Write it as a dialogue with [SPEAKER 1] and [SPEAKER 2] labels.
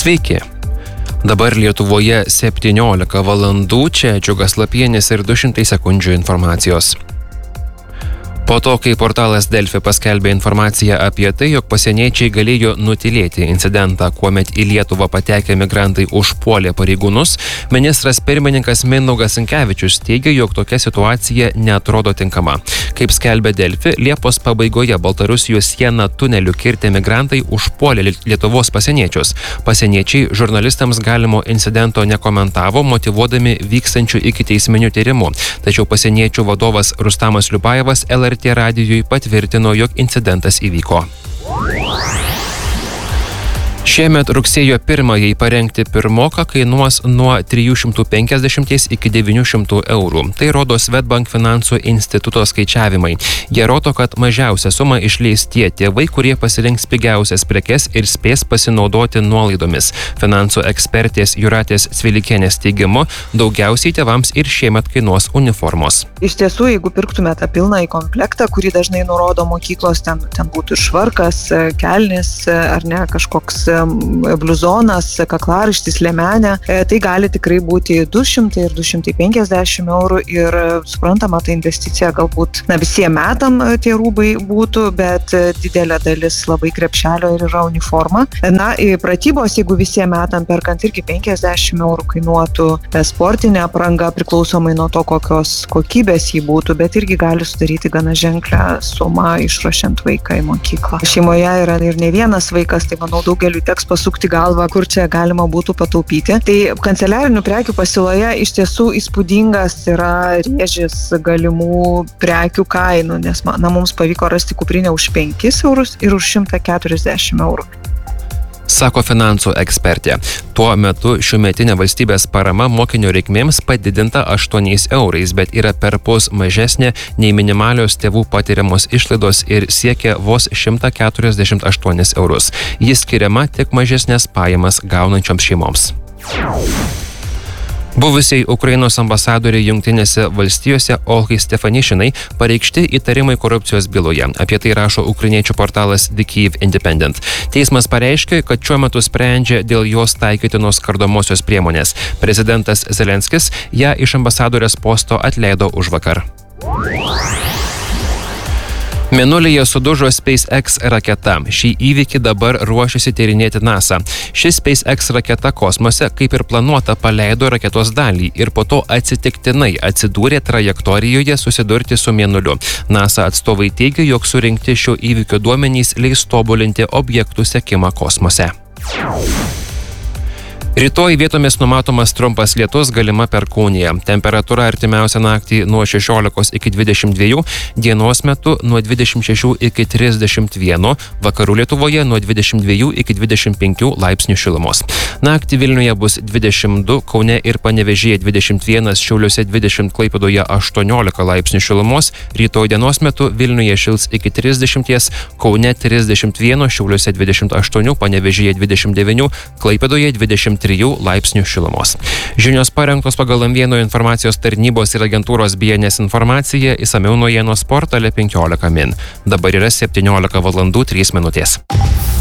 [SPEAKER 1] Sveiki. Dabar Lietuvoje 17 valandų, čia Džiugas Lapienis ir 200 sekundžių informacijos. Po to, kai portalas Delfi paskelbė informaciją apie tai, jog pasieniečiai galėjo nutylėti incidentą, kuomet į Lietuvą patekę migrantai užpuolė pareigūnus, ministras pirmininkas Mindaugas Sinkevičius teigia, jog tokia situacija neatrodo tinkama. Kaip skelbė Delfi, Liepos pabaigoje Baltarusijos sieną tuneliu kirtę migrantai užpuolė Lietuvos pasieniečius. Pasieniečiai žurnalistams galimo incidento nekomentavo, motyvuodami vykstančių ikiteisminių tyrimų. Tačiau pasieniečių vadovas Rustamas Liubajevas LRT radijui patvirtino, jog incidentas įvyko. Šiemet rugsėjo 1-ąjai parengti pirmoką kainuos nuo 350 iki 900 eurų. Tai rodo Swedbank finansų instituto skaičiavimai. Jie rodo, kad mažiausią sumą išleis tie tėvai, kurie pasirinks pigiausias prekes ir spės pasinaudoti nuolaidomis. Finansų ekspertės Jūratės Cvilikienės teigimu, daugiausiai tėvams ir šiemet kainuos uniformos.
[SPEAKER 2] Iš tiesų, jeigu pirktume tą pilnąjį komplektą, kurį dažnai nurodo mokyklos, ten būtų švarkas, kelnis ar ne kažkoks bliuzonas, kaklaraištis, liemenė, tai gali tikrai būti 200 ir 250 eurų ir suprantama, ta investicija galbūt visiem metam tie rūbai būtų, bet didelė dalis labai krepšelio ir yra uniforma. Pratybos, jeigu visiem metam perkant irgi 50 eurų kainuotų sportinė apranga, priklausomai nuo to, kokios kokybės jį būtų, bet irgi gali sudaryti gana ženklę sumą išruošiant vaiką į mokyklą. Šeimoje yra ir ne vienas vaikas, tai manau daugeliu teks pasukti galvą, kur čia galima būtų pataupyti. Tai kanceliarinių prekių pasiūloje iš tiesų įspūdingas yra rėžis galimų prekių kainų, nes mums pavyko rasti kuprinę už 5 eurus ir už 140 eurų.
[SPEAKER 1] Sako finansų ekspertė. Tuo metu šiųmetinė valstybės parama mokinio reikmėms padidinta 8 eurais, bet yra perpus mažesnė nei minimalios tėvų patiriamos išlaidos ir siekia vos 148 eurus. Jis skiriama tik mažesnės pajamas gaunančioms šeimoms. Buvusiai Ukrainos ambasadoriai Jungtinėse valstijose Olgai Stefanišinai pareikšti įtarimai korupcijos byloje. Apie tai rašo ukrainiečių portalas The Kyiv Independent. Teismas pareiškė, kad šiuo metu sprendžia dėl jos taikytinos kardomosios priemonės. Prezidentas Zelenskis ją iš ambasadorės posto atleido užvakar. Mėnulyje sudužo SpaceX raketa. Šį įvykį dabar ruošiasi tyrinėti NASA. Ši SpaceX raketa kosmose, kaip ir planuota, paleido raketos dalį ir po to atsitiktinai atsidūrė trajektorijoje susidurti su Mėnuliu. NASA atstovai teigia, jog surinkti šio įvykio duomenys leis tobulinti objektų sekimą kosmose. Rytoj vietomis numatomas trumpas lietus, galima perkūnija. Temperatūra artimiausią naktį nuo 16 iki 22, dienos metu nuo 26 iki 31, vakarų Lietuvoje nuo 22 iki 25 laipsnių šilumos. Naktį Vilniuje bus 22, Kaune ir Panevėžyje 21, Šiauliuose 20, Klaipėdoje 18 laipsnių šilumos. Rytoj dienos metu Vilniuje šils iki 30, Kaune 31, Šiauliuose 28, Panevėžyje 29, Klaipėdoje 23 laipsnių šilumos. Žinios parengtos pagal M1 informacijos tarnybos ir agentūros BNS informaciją, išsamiau naujienos portale 15 min. Dabar yra 17 valandų 3 minutės.